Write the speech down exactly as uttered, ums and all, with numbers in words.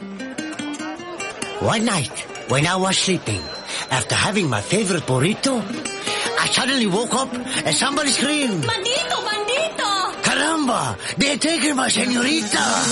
One night, when I was sleeping, after having my favorite burrito, I suddenly woke up and somebody screamed, Bandito! Bandito! Caramba! They're taking my señorita!